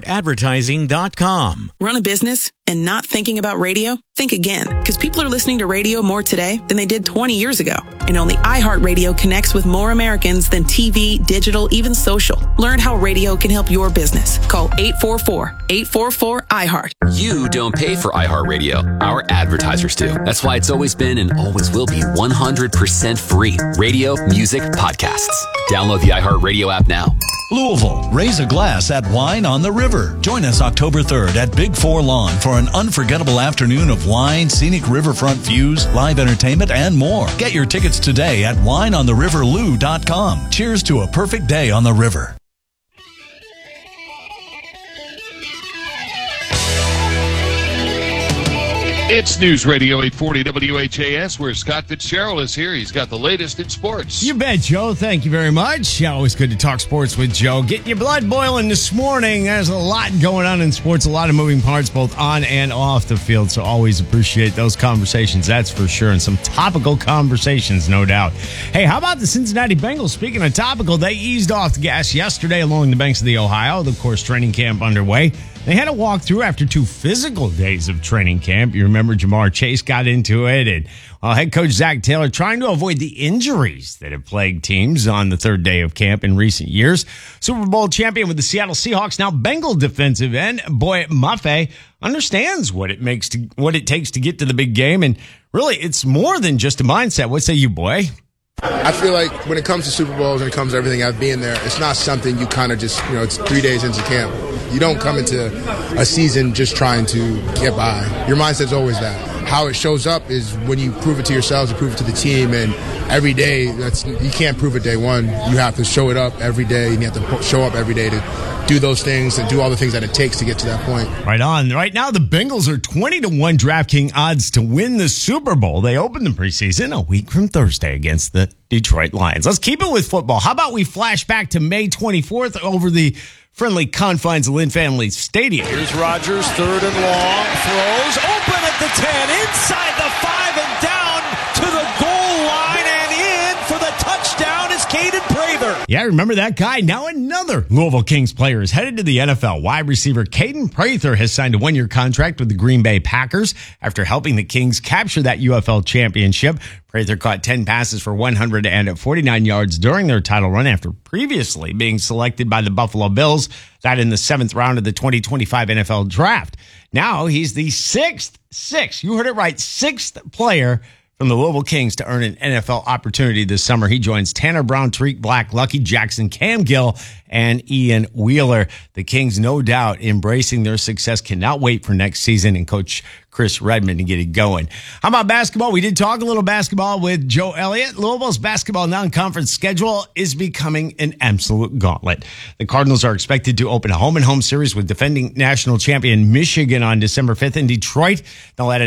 iHeartAdvertising.com. Run a business and not thinking about radio? Think again, because people are listening to radio more today than they did 20 years ago. And only iHeartRadio connects with more Americans than TV, digital, even social. Learn how radio can help your business. Call 844-844-iHeart. You don't pay for iHeartRadio. Our advertisers do. That's why it's always been and always will be 100% free. Radio, music, podcasts. Download the iHeartRadio app now. Louisville, raise a glass at Wine on the River. Join us October 3rd at Big Four Lawn for an unforgettable afternoon of wine, scenic riverfront views, live entertainment, and more. Get your tickets today at wineontheriverlou.com. Cheers to a perfect day on the river. It's News Radio 840 WHAS, where Scott Fitzgerald is here. He's got the latest in sports. You bet, Joe. Thank you very much. Always good to talk sports with Joe. Getting your blood boiling this morning. There's a lot going on in sports, a lot of moving parts, both on and off the field. So always appreciate those conversations, that's for sure. And some topical conversations, no doubt. Hey, how about the Cincinnati Bengals? Speaking of topical, they eased off the gas yesterday along the banks of the Ohio. Of course, training camp underway. They had a walkthrough after 2 physical days of training camp. You remember Jamar Chase got into it, and head coach Zach Taylor trying to avoid the injuries that have plagued teams on the 3rd day of camp in recent years. Super Bowl champion with the Seattle Seahawks, now Bengal defensive end Boye Mafe, understands what it takes to get to the big game, and really it's more than just a mindset. What say you, Boye? I feel like when it comes to Super Bowls and it comes to everything I've been there, it's not something you kind of just, it's 3 days into camp. You don't come into a season just trying to get by. Your mindset's always that. How it shows up is when you prove it to yourselves, you prove it to the team, and every day, you can't prove it day one. You have to show it up every day, and you have to show up every day to do those things and do all the things that it takes to get to that point. Right on. Right now, the Bengals are 20-1 DraftKings odds to win the Super Bowl. They open the preseason a week from Thursday against the Detroit Lions. Let's keep it with football. How about we flash back to May 24th over the friendly confines of Lynn Family Stadium? Here's Rodgers, third and long, throws, open at the 10, inside the 5 and down to the goal line and in for the touchdown is Caden Prather. Yeah, remember that guy? Now another Louisville Kings player is headed to the NFL. Wide receiver Caden Prather has signed a 1-year contract with the Green Bay Packers after helping the Kings capture that UFL championship. Prather caught 10 passes for 149 yards during their title run after previously being selected by the Buffalo Bills, that in the 7th round of the 2025 NFL Draft. Now he's the sixth, you heard it right, sixth player from the Louisville Kings to earn an NFL opportunity this summer. He joins Tanner Brown, Tariq Black, Lucky Jackson, Cam Gill, and Ian Wheeler. The Kings, no doubt, embracing their success, cannot wait for next season and Coach Chris Redmond to get it going. How about basketball? We did talk a little basketball with Joe Elliott. Louisville's basketball non-conference schedule is becoming an absolute gauntlet. The Cardinals are expected to open a home-and-home series with defending national champion Michigan on December 5th in Detroit. They'll add